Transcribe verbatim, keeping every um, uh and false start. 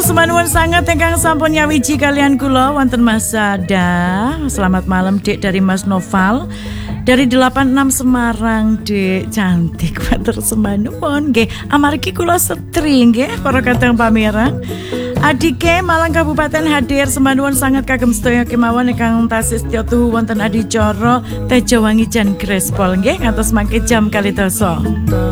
Semanuwun sangat ingkang sampun nyawiji kalian kula wonten Mas Sada. Selamat malam Dek dari Mas Noval. Dari delapan enam Semarang, Dek. Cantik matur semanuwun nggih. Amargi kula setri nggih para kadang pamirang. Adike Malang Kabupaten hadir semanuwun sangat kagem sedaya kemawon ingkang tasih setya tuhu wonten adicara Tejawangi Jan Grespol nggih ngantos mangke jam kalih dasa.